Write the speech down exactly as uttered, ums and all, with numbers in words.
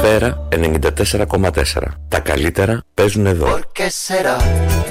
Σφαίρα ενενήντα τέσσερα κόμμα τέσσερα. Τα καλύτερα παίζουν εδώ.